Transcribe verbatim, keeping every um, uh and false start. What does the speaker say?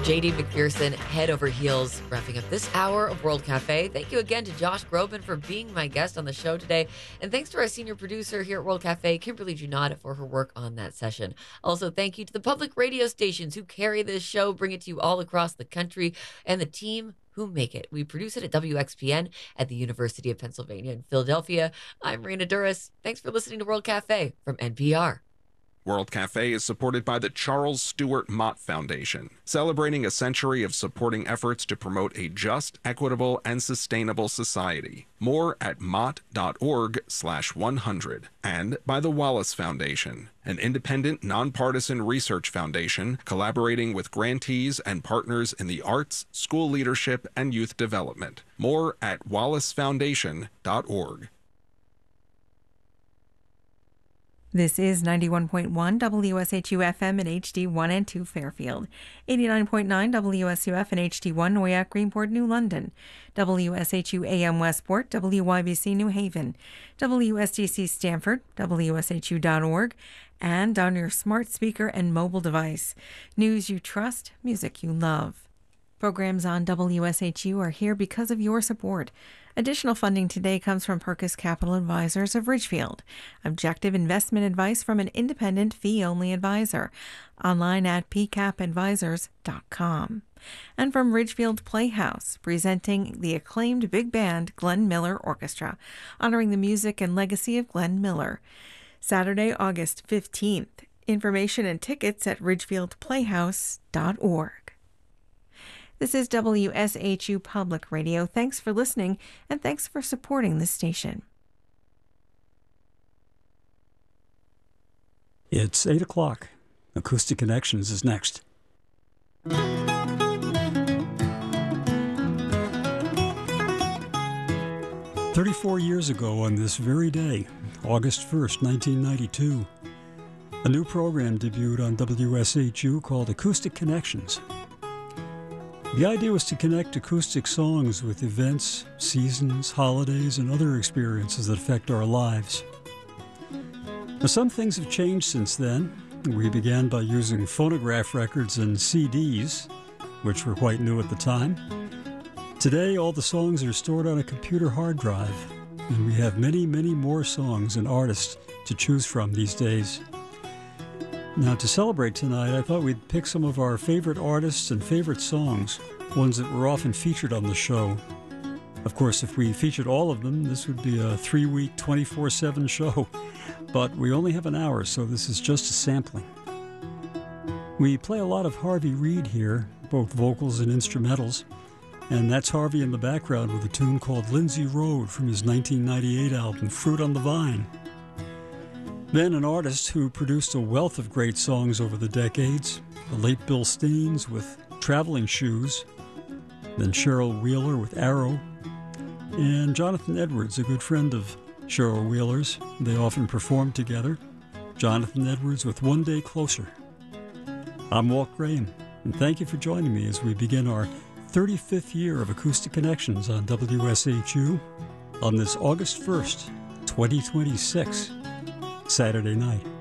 J D McPherson, head over heels, wrapping up this hour of World Cafe. Thank you again to Josh Groban for being my guest on the show today. And thanks to our senior producer here at World Cafe, Kimberly Junod, for her work on that session. Also, thank you to the public radio stations who carry this show, bring it to you all across the country, and the team who make it. We produce it at W X P N at the University of Pennsylvania in Philadelphia. I'm Raina Duras. Thanks for listening to World Cafe from N P R. World Cafe is supported by the Charles Stewart Mott Foundation, celebrating a century of supporting efforts to promote a just, equitable, and sustainable society. More at mott.org slash 100. And by the Wallace Foundation, an independent, nonpartisan research foundation collaborating with grantees and partners in the arts, school leadership, and youth development. More at wallace foundation dot org. This is ninety-one point one W S H U F M in H D one and two Fairfield, eighty-nine point nine W S U F and H D one Noyak, Greenport, New London, W S H U A M Westport, W Y B C New Haven, W S T C Stamford, W S H U dot org, and on your smart speaker and mobile device. News you trust, music you love. Programs on W S H U are here because of your support. Additional funding today comes from Perkis Capital Advisors of Ridgefield. Objective investment advice from an independent fee-only advisor. Online at p cap advisors dot com. And from Ridgefield Playhouse, presenting the acclaimed big band Glenn Miller Orchestra, honoring the music and legacy of Glenn Miller. Saturday, August fifteenth. Information and tickets at ridgefield playhouse dot org. This is W S H U Public Radio. Thanks for listening, and thanks for supporting this station. It's eight o'clock. Acoustic Connections is next. Thirty-four years ago on this very day, August first, nineteen ninety-two, a new program debuted on W S H U called Acoustic Connections. The idea was to connect acoustic songs with events, seasons, holidays, and other experiences that affect our lives. Now, some things have changed since then. We began by using phonograph records and C Ds, which were quite new at the time. Today, all the songs are stored on a computer hard drive, and we have many, many more songs and artists to choose from these days. Now, to celebrate tonight, I thought we'd pick some of our favorite artists and favorite songs, ones that were often featured on the show. Of course, if we featured all of them, this would be a three-week, twenty-four seven show. But we only have an hour, so this is just a sampling. We play a lot of Harvey Reid here, both vocals and instrumentals, and that's Harvey in the background with a tune called Lindsay Road from his nineteen ninety-eight album, Fruit on the Vine. Then an artist who produced a wealth of great songs over the decades, the late Bill Steens with Traveling Shoes, then Cheryl Wheeler with Arrow, and Jonathan Edwards, a good friend of Cheryl Wheeler's. They often performed together. Jonathan Edwards with One Day Closer. I'm Walt Graham, and thank you for joining me as we begin our thirty-fifth year of Acoustic Connections on W S H U on this August first, twenty twenty-six, Saturday night.